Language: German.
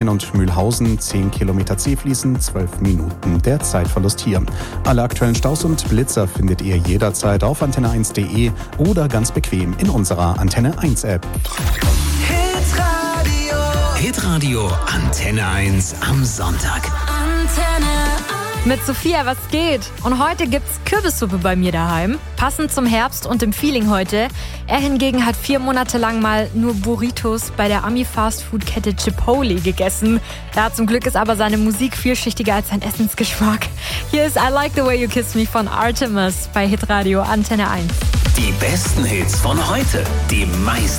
und Mühlhausen 10 Kilometer Zähfließen, 12 Minuten der Zeitverlust hier. Alle aktuellen Staus und Blitzer findet ihr jederzeit auf antenne1.de oder ganz bequem in unserer Antenne 1 App. Hitradio Antenne 1 am Sonntag. Mit Sophia, was geht? Und heute gibt's Kürbissuppe bei mir daheim. Passend zum Herbst und dem Feeling heute. Er hingegen hat 4 Monate lang mal nur Burritos bei der Ami-Fastfood-Kette Chipotle gegessen. Ja, zum Glück ist aber seine Musik vielschichtiger als sein Essensgeschmack. Hier ist I Like the Way You Kiss Me von Artemis bei Hitradio Antenne 1. Die besten Hits von heute, die meisten